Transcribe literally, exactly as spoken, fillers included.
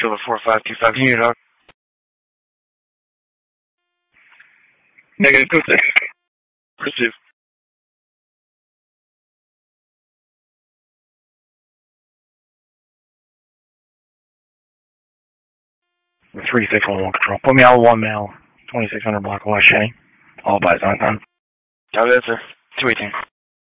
Kilo four five two five, can you talk? Negative, go six. Receive. three six one one control. Put me out one mail. twenty-six hundred block of West Shenny. All buys on time. Copy that, sir. two eighteen.